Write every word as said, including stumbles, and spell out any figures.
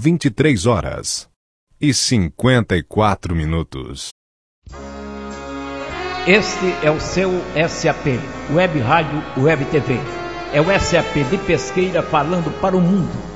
vinte e três horas e cinquenta e quatro minutos. Este é o seu S A P, Web Rádio Web T V. É o S A P de Pesqueira falando para o mundo.